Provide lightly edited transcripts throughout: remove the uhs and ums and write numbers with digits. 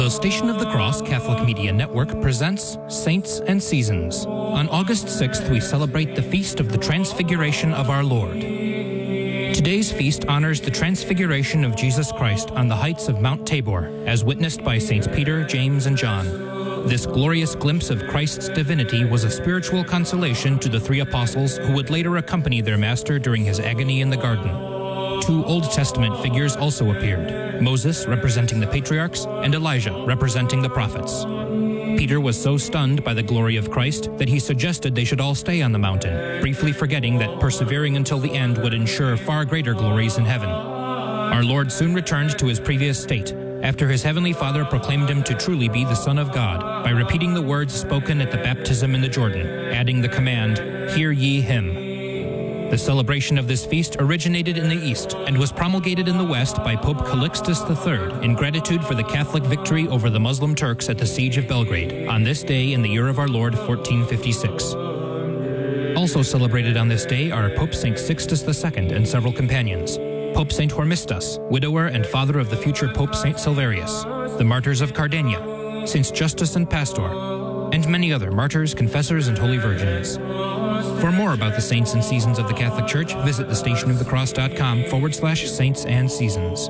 The Station of the Cross Catholic Media Network presents Saints and Seasons. On August 6th, we celebrate the Feast of the Transfiguration of our Lord. Today's feast honors the Transfiguration of Jesus Christ on the heights of Mount Tabor, as witnessed by Saints Peter, James, and John. This glorious glimpse of Christ's divinity was a spiritual consolation to the three apostles who would later accompany their master during his agony in the garden. Two Old Testament figures also appeared, Moses representing the patriarchs and Elijah representing the prophets. Peter was so stunned by the glory of Christ that he suggested they should all stay on the mountain, briefly forgetting that persevering until the end would ensure far greater glories in heaven. Our Lord soon returned to his previous state, after his heavenly Father proclaimed him to truly be the Son of God by repeating the words spoken at the baptism in the Jordan, adding the command, "Hear ye him." The celebration of this feast originated in the East and was promulgated in the West by Pope Calixtus III in gratitude for the Catholic victory over the Muslim Turks at the Siege of Belgrade on this day in the year of our Lord 1456. Also celebrated on this day are Pope St. Sixtus II and several companions, Pope St. Hormisdas, widower and father of the future Pope St. Silverius, the martyrs of Cardennia, Saints Justus and Pastor, and many other martyrs, confessors, and holy virgins. For more about the saints and seasons of the Catholic Church, visit thestationofthecross.com/saints and seasons.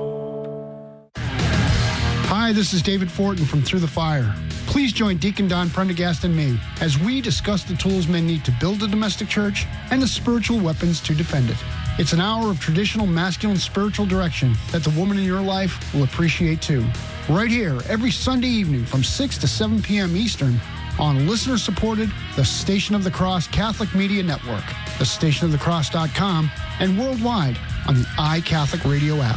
Hi, this is David Fortin from Through the Fire. Please join Deacon Don Prendergast and me as we discuss the tools men need to build a domestic church and the spiritual weapons to defend it. It's an hour of traditional masculine spiritual direction that the woman in your life will appreciate too. Right here, every Sunday evening from 6 to 7 p.m. Eastern, on listener-supported The Station of the Cross Catholic Media Network, thestationofthecross.com, and worldwide on the iCatholic Radio app.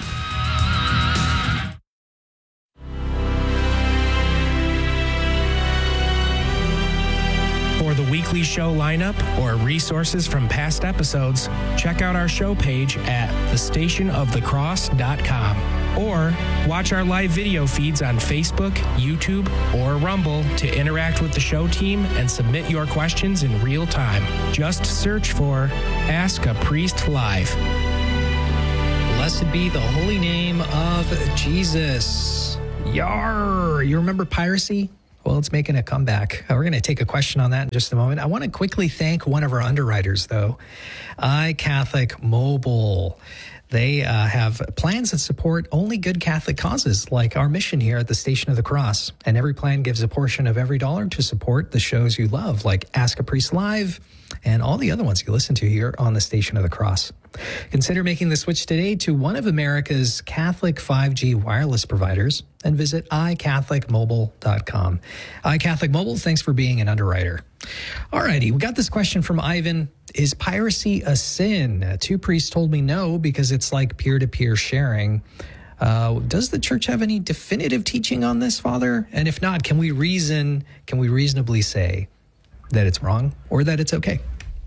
For the weekly show lineup or resources from past episodes, check out our show page at thestationofthecross.com. Or watch our live video feeds on Facebook, YouTube, or Rumble to interact with the show team and submit your questions in real time. Just search for Ask a Priest Live. Blessed be the holy name of Jesus. Yar! You remember piracy? Well, it's making a comeback. We're going to take a question on that in just a moment. I want to quickly thank one of our underwriters, though, iCatholic Mobile. They have plans that support only good Catholic causes, like our mission here at the Station of the Cross. And every plan gives a portion of every dollar to support the shows you love, like Ask a Priest Live and all the other ones you listen to here on the Station of the Cross. Consider making the switch today to one of America's Catholic 5G wireless providers and visit iCatholicMobile.com. iCatholic Mobile, thanks for being an underwriter. All righty, we got this question from Ivan. Is piracy a sin? Two priests told me no, because it's like peer-to-peer sharing. Does the church have any definitive teaching on this, Father? And if not, can we reasonably say that it's wrong or that it's okay?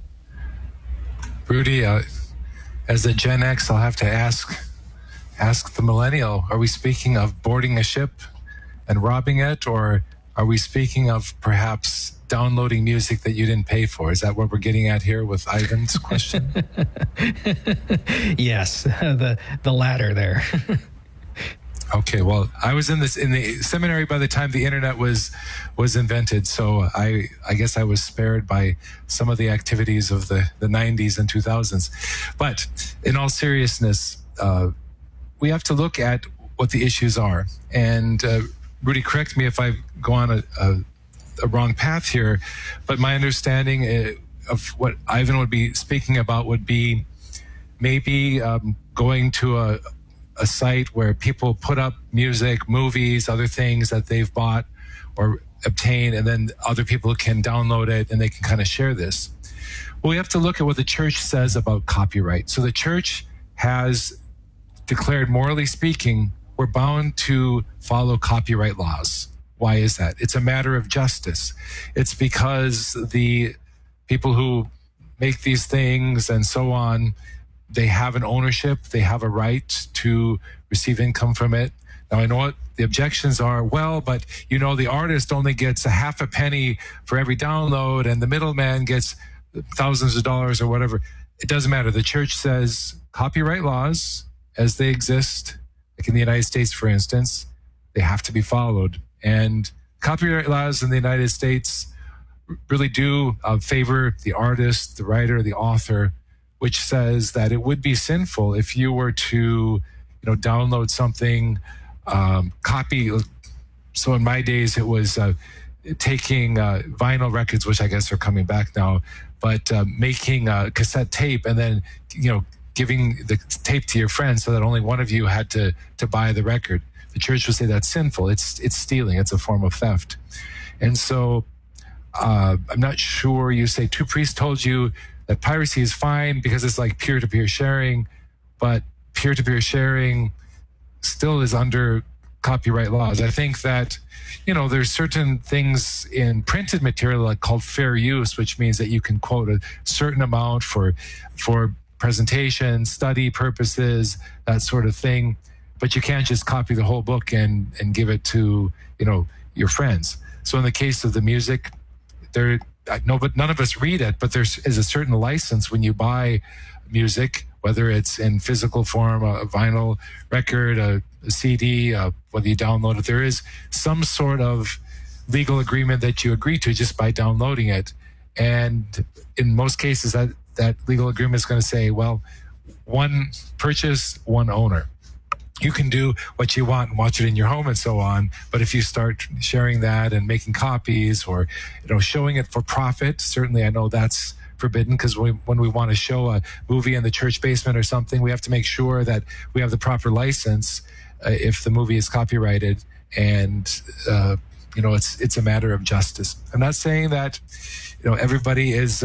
Rudy, as a Gen X, I'll have to ask the millennial, are we speaking of boarding a ship and robbing it, or are we speaking of perhaps downloading music that you didn't pay for? Is that what we're getting at here with Ivan's question? Yes, the latter there. Okay, well, I was in the seminary by the time the internet was invented, so I guess I was spared by some of the activities of the 90s and 2000s. But in all seriousness, we have to look at what the issues are. And Rudy, correct me if I go on a wrong path here, but my understanding of what Ivan would be speaking about would be maybe going to a site where people put up music, movies, other things that they've bought or obtained, and then other people can download it and they can kind of share this. Well, we have to look at what the church says about copyright. So the church has declared, morally speaking, we're bound to follow copyright laws. Why is that? It's a matter of justice. It's because the people who make these things and so on, they have an ownership, they have a right to receive income from it. Now, I know what the objections are. Well, but the artist only gets a half a penny for every download and the middleman gets thousands of dollars or whatever. It doesn't matter. The church says copyright laws as they exist, like in the United States, for instance, they have to be followed. And copyright laws in the United States really do favor the artist, the writer, the author, which says that it would be sinful if you were to, download something, copy. So in my days, it was taking vinyl records, which I guess are coming back now, but making a cassette tape and then, giving the tape to your friend so that only one of you had to buy the record. The church would say that's sinful. It's stealing. It's a form of theft. And so I'm not sure, you say two priests told you that piracy is fine because it's like peer-to-peer sharing, but peer-to-peer sharing still is under copyright laws. I think that, there's certain things in printed material like called fair use, which means that you can quote a certain amount for presentation, study purposes, that sort of thing. But you can't just copy the whole book and give it to, your friends. So in the case of the music, but none of us read it, but there is a certain license when you buy music, whether it's in physical form, a vinyl record, a CD, whether you download it, there is some sort of legal agreement that you agree to just by downloading it. And in most cases, that legal agreement is going to say, well, one purchase, one owner. You can do what you want and watch it in your home and so on. But if you start sharing that and making copies or, showing it for profit, certainly I know that's forbidden, because when we want to show a movie in the church basement or something, we have to make sure that we have the proper license if the movie is copyrighted. And, it's a matter of justice. I'm not saying that, everybody is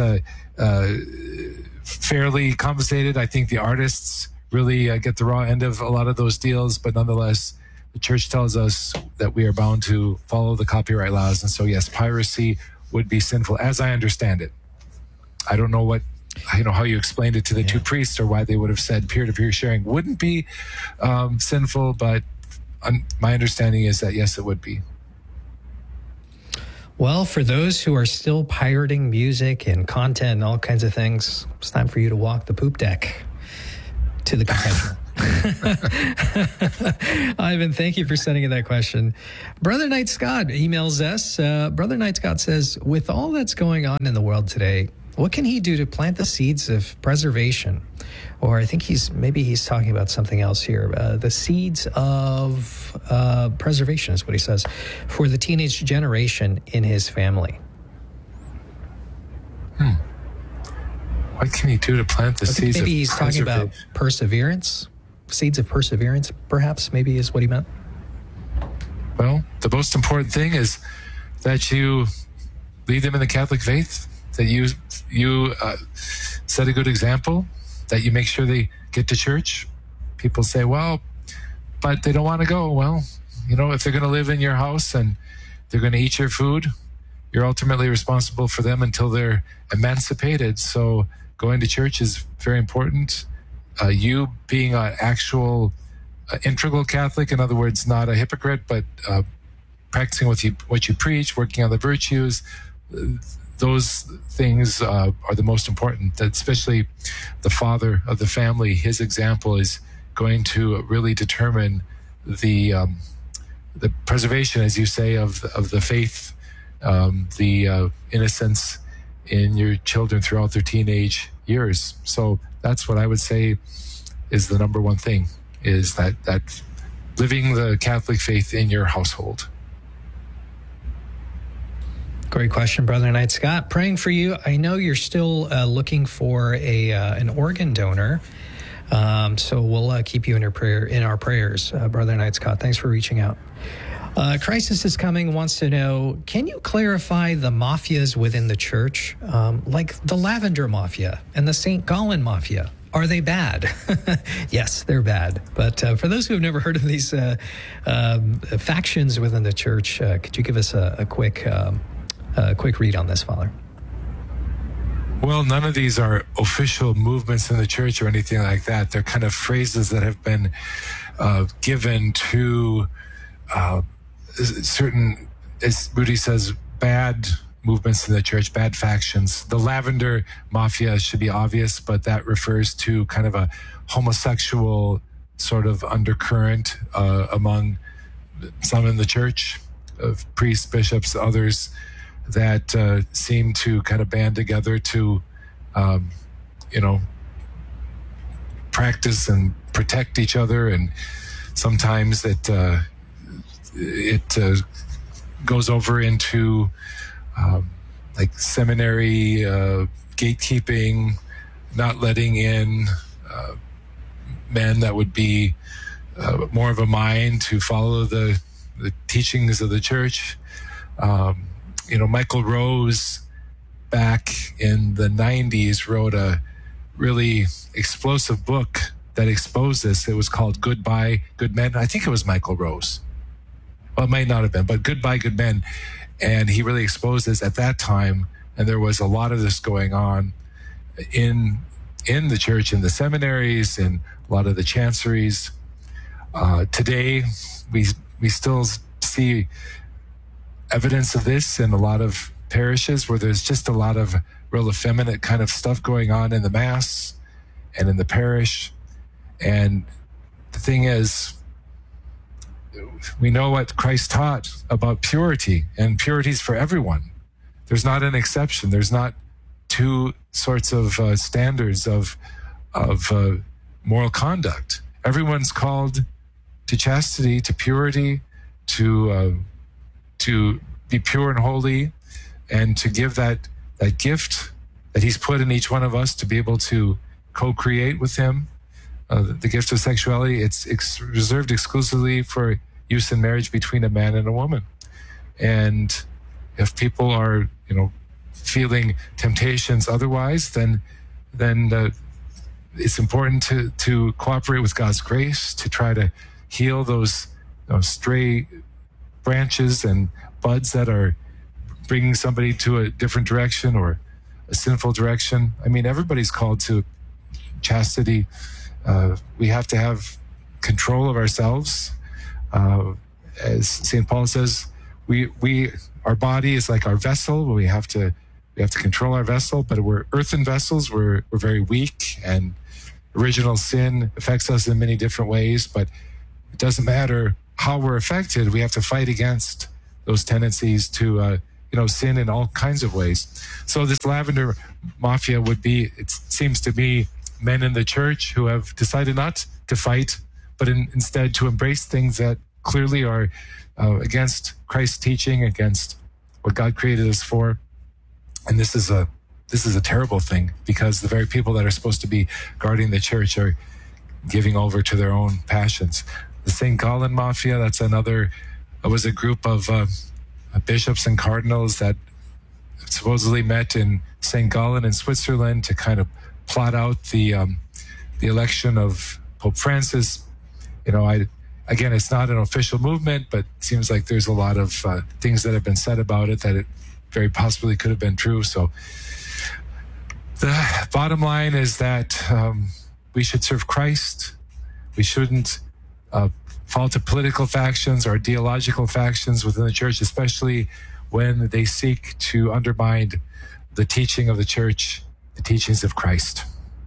fairly compensated. I think the artists really get the raw end of a lot of those deals, but nonetheless, the church tells us that we are bound to follow the copyright laws. And so, yes, piracy would be sinful, as I understand it. I don't know how you explained it to the two priests or why they would have said peer-to-peer sharing wouldn't be sinful, but my understanding is that, yes, it would be. Well, for those who are still pirating music and content and all kinds of things, it's time for you to walk the poop deck to the confessional. Ivan, thank you for sending in that question. Brother Knight Scott emails us. Brother Knight Scott says, with all that's going on in the world today, what can he do to plant the seeds of preservation? Or I think he's talking about something else here. The seeds of preservation is what he says for the teenage generation in his family. What can he do to plant the seeds of maybe he's talking about perseverance, seeds of perseverance, perhaps, maybe is what he meant. Well, the most important thing is that you lead them in the Catholic faith, that you set a good example, that you make sure they get to church. People say, well, but they don't want to go. Well, if they're going to live in your house and they're going to eat your food, you're ultimately responsible for them until they're emancipated. So going to church is very important. You being an actual integral Catholic, in other words, not a hypocrite, but practicing what you preach, working on the virtues, those things are the most important. Especially the father of the family, his example is going to really determine the preservation, as you say, of the faith, the innocence in your children throughout their teenage years. So that's what I would say is the number one thing, is that living the Catholic faith in your household. Great question, Brother Knight Scott. Praying for you. I know you're still looking for an organ donor, so we'll keep you in our prayers, Brother Knight Scott. Thanks for reaching out. Crisis is Coming wants to know, can you clarify the mafias within the church, like the Lavender Mafia and the St. Gallen Mafia? Are they bad? Yes, they're bad. But for those who have never heard of these factions within the church, could you give us a quick read on this, Father? Well, none of these are official movements in the church or anything like that. They're kind of phrases that have been given to certain, as Rudy says, bad movements in the church, bad factions. The Lavender Mafia should be obvious, but that refers to kind of a homosexual sort of undercurrent among some in the church. priests, bishops, others that seem to kind of band together to, practice and protect each other, and sometimes it goes over into like seminary gatekeeping, not letting in men that would be more of a mind to follow the teachings of the church. Michael Rose back in the 90s wrote a really explosive book that exposed this. It was called Goodbye, Good Men. I think it was Michael Rose. Well, it might not have been, but Goodbye, Good Men. And he really exposed this at that time. And there was a lot of this going on in the church, in the seminaries, in a lot of the chanceries. Today, we still see evidence of this in a lot of parishes where there's just a lot of real effeminate kind of stuff going on in the Mass and in the parish. And the thing is, we know what Christ taught about purity, and purity is for everyone. There's not an exception. There's not two sorts of standards of moral conduct. Everyone's called to chastity, to purity, to be pure and holy, and to give that gift that he's put in each one of us to be able to co-create with him. The gift of sexuality, it's reserved exclusively for use in marriage between a man and a woman. And if people are, feeling temptations otherwise, then it's important to cooperate with God's grace to try to heal those stray branches and buds that are bringing somebody to a different direction or a sinful direction. I mean, everybody's called to chastity. We have to have control of ourselves. As St. Paul says, our body is like our vessel. We have to control our vessel, but we're earthen vessels. We're very weak, and original sin affects us in many different ways, but it doesn't matter how we're affected. We have to fight against those tendencies to, sin in all kinds of ways. So this lavender mafia would be, it seems to be, men in the church who have decided not to fight, but instead to embrace things that clearly are against Christ's teaching, against what God created us for. And this is a terrible thing, because the very people that are supposed to be guarding the church are giving over to their own passions. The St. Gallen Mafia, was a group of bishops and cardinals that supposedly met in St. Gallen in Switzerland to kind of plot out the election of Pope Francis. Again, it's not an official movement, but it seems like there's a lot of things that have been said about it that it very possibly could have been true. So the bottom line is that we should serve Christ. We shouldn't fall to political factions or ideological factions within the church, especially when they seek to undermine the teaching of the church, the teachings of Christ.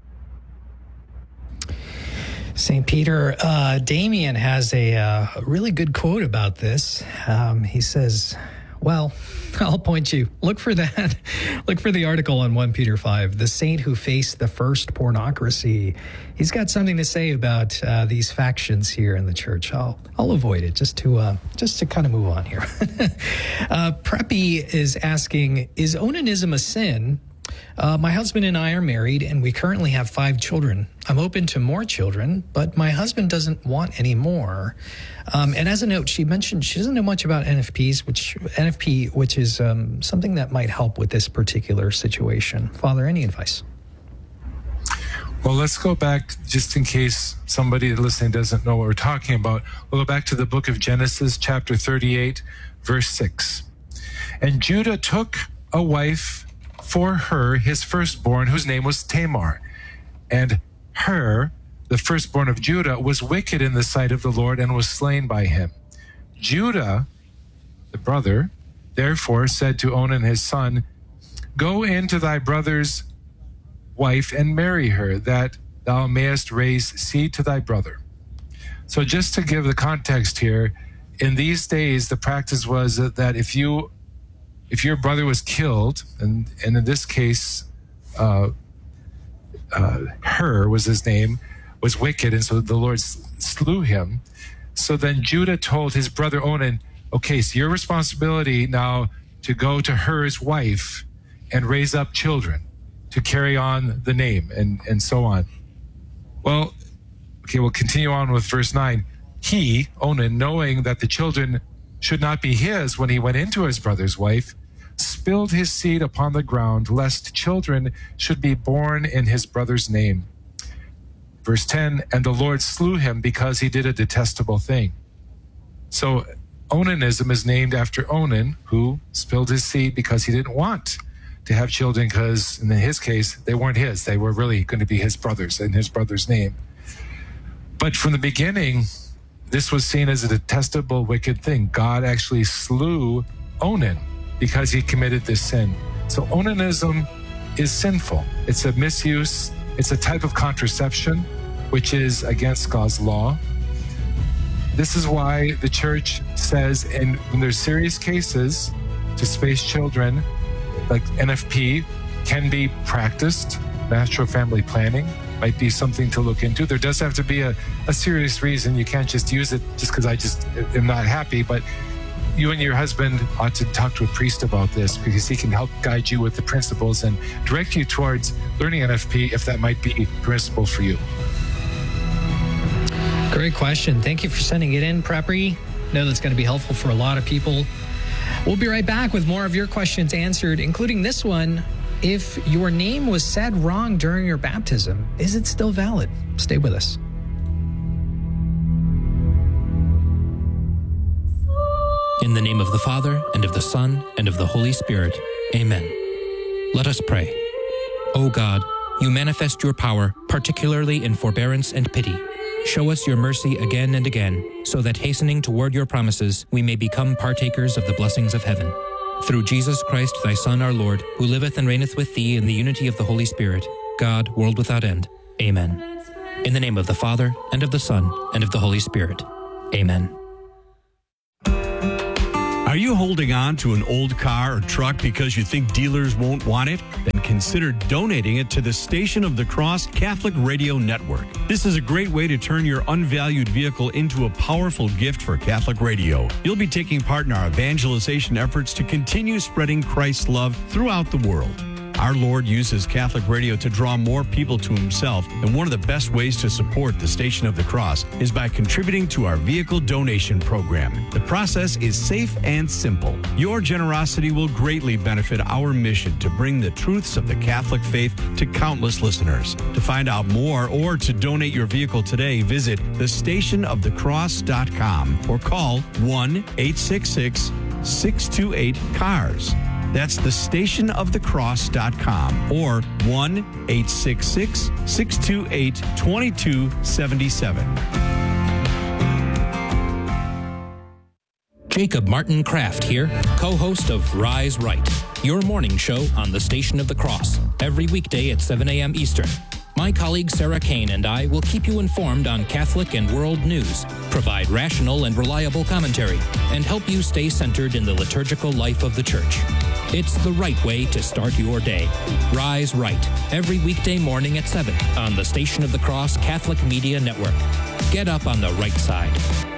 St. Peter, Damien has a really good quote about this. He says, well, I'll point you. Look for that. Look for the article on 1 Peter 5, the saint who faced the first pornocracy. He's got something to say about these factions here in the church. I'll avoid it just to kind of move on here. Preppy is asking, is onanism a sin? My husband and I are married, and we currently have 5 children. I'm open to more children, but my husband doesn't want any more. And as a note, she mentioned she doesn't know much about NFP, which is something that might help with this particular situation. Father, any advice? Well, let's go back, just in case somebody listening doesn't know what we're talking about. We'll go back to the book of Genesis, chapter 38, verse 6. And Judah took a wife for her, his firstborn, whose name was Tamar. And her, the firstborn of Judah, was wicked in the sight of the Lord and was slain by him. Judah, the brother, therefore said to Onan his son, go into thy brother's wife and marry her, that thou mayest raise seed to thy brother. So just to give the context here, in these days, the practice was that if your brother was killed, and in this case, Hur was his name, was wicked, and so the Lord slew him. So then Judah told his brother Onan, okay, so your responsibility now to go to Hur's wife and raise up children to carry on the name, and so on. Well, okay, we'll continue on with verse 9. He, Onan, knowing that the children should not be his when he went into his brother's wife, spilled his seed upon the ground, lest children should be born in his brother's name. Verse 10, and the Lord slew him because he did a detestable thing. So Onanism is named after Onan, who spilled his seed because he didn't want to have children, because in his case, they weren't his. They were really going to be his brothers in his brother's name. But from the beginning, this was seen as a detestable, wicked thing. God actually slew Onan because he committed this sin. So Onanism is sinful. It's a misuse. It's a type of contraception, which is against God's law. This is why the church says, when there's serious cases to space children, like NFP, can be practiced. Natural family planning might be something to look into. There does have to be a serious reason. You can't just use it just because I just am not happy, but you and your husband ought to talk to a priest about this, because he can help guide you with the principles and direct you towards learning NFP if that might be permissible for you. Great question. Thank you for sending it in, Preppery. I know that's going to be helpful for a lot of people. We'll be right back with more of your questions answered, including this one. If your name was said wrong during your baptism, is it still valid? Stay with us. In the name of the Father, and of the Son, and of the Holy Spirit. Amen. Let us pray. O God, you manifest your power, particularly in forbearance and pity. Show us your mercy again and again, so that hastening toward your promises, we may become partakers of the blessings of heaven. Through Jesus Christ, thy Son, our Lord, who liveth and reigneth with thee in the unity of the Holy Spirit, God, world without end. Amen. In the name of the Father, and of the Son, and of the Holy Spirit. Amen. Are you holding on to an old car or truck because you think dealers won't want it? Then consider donating it to the Station of the Cross Catholic Radio Network. This is a great way to turn your unvalued vehicle into a powerful gift for Catholic radio. You'll be taking part in our evangelization efforts to continue spreading Christ's love throughout the world. Our Lord uses Catholic radio to draw more people to himself, and one of the best ways to support the Station of the Cross is by contributing to our vehicle donation program. The process is safe and simple. Your generosity will greatly benefit our mission to bring the truths of the Catholic faith to countless listeners. To find out more or to donate your vehicle today, visit thestationofthecross.com or call 1-866-628-CARS. That's thestationofthecross.com or 1-866-628-2277. Jacob Martin Kraft here, co-host of Rise Right, your morning show on the Station of the Cross, every weekday at 7 a.m. Eastern. My colleague Sarah Kane and I will keep you informed on Catholic and world news, provide rational and reliable commentary, and help you stay centered in the liturgical life of the Church. It's the right way to start your day. Rise Right, every weekday morning at 7 on the Station of the Cross Catholic Media Network. Get up on the right side.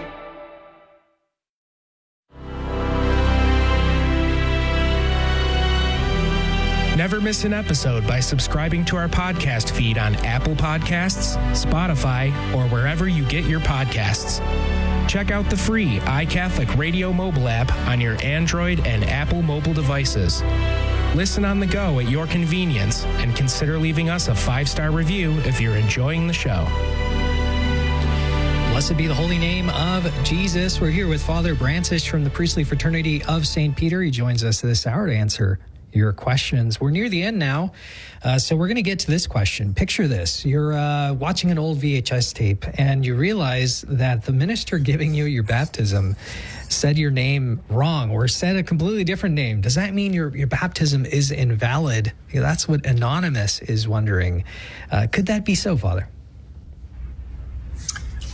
Never miss an episode by subscribing to our podcast feed on Apple Podcasts, Spotify, or wherever you get your podcasts. Check out the free iCatholic Radio mobile app on your Android and Apple mobile devices. Listen on the go at your convenience, and consider leaving us a 5-star review if you're enjoying the show. Blessed be the holy name of Jesus. We're here with Father Brancis from the Priestly Fraternity of St. Peter. He joins us this hour to answer your questions. We're near the end now, so we're going to get to this question. Picture this. You're watching an old VHS tape, and you realize that the minister giving you your baptism said your name wrong or said a completely different name. Does that mean your baptism is invalid? That's what Anonymous is wondering. Could that be so, Father?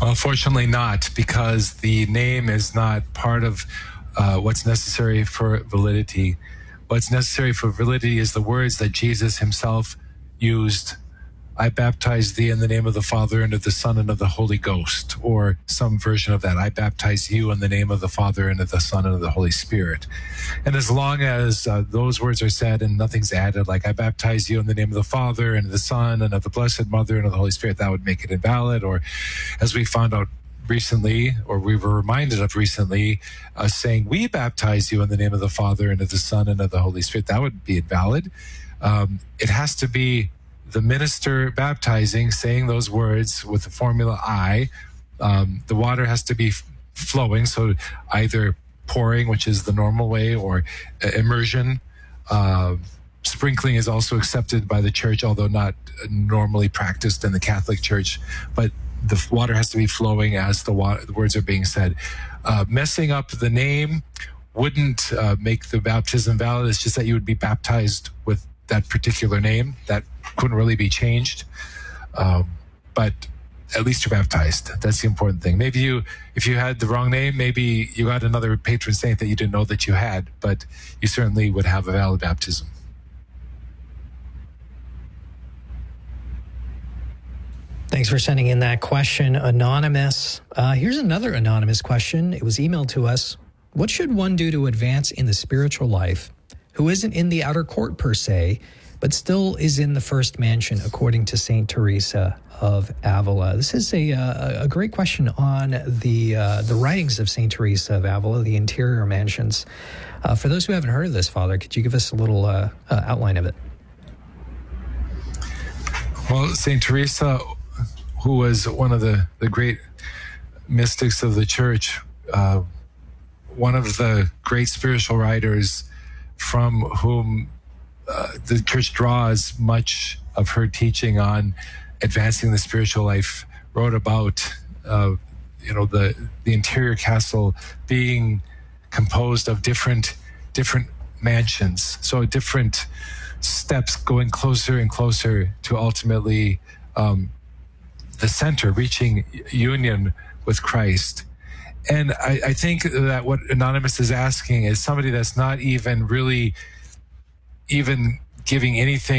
Well, fortunately not, because the name is not part of what's necessary for validity. What's necessary for validity is the words that Jesus himself used. I baptize thee in the name of the Father and of the Son and of the Holy Ghost, or some version of that. I baptize you in the name of the Father and of the Son and of the Holy Spirit. And as long as those words are said and nothing's added, like I baptize you in the name of the Father and of the Son and of the Blessed Mother and of the Holy Spirit, that would make it invalid. Or as we found out recently, or we were reminded of recently, saying we baptize you in the name of the Father and of the Son and of the Holy Spirit, that would be invalid. It has to be the minister baptizing, saying those words with the formula I. The water has to be flowing, so either pouring, which is the normal way, or immersion. Sprinkling is also accepted by the church, although not normally practiced in the Catholic Church. But the water has to be flowing as the words are being said. Messing up the name wouldn't make the baptism valid. It's just that you would be baptized with that particular name. That couldn't really be changed. But at least you're baptized. That's the important thing. Maybe if you had the wrong name, maybe you got another patron saint that you didn't know that you had, but you certainly would have a valid baptism. Thanks for sending in that question, Anonymous. Here's another anonymous question. It was emailed to us. What should one do to advance in the spiritual life who isn't in the outer court per se, but still is in the first mansion, according to St. Teresa of Avila? This is a great question on the writings of St. Teresa of Avila, the interior mansions. For those who haven't heard of this, Father, could you give us a little outline of it? Well, St. Teresa, who was one of the great mystics of the church, one of the great spiritual writers from whom the church draws much of her teaching on advancing the spiritual life, wrote about the interior castle being composed of different mansions, so different steps going closer and closer to ultimately the center, reaching union with Christ. And I think that what Anonymous is asking is somebody that's not even really even giving anything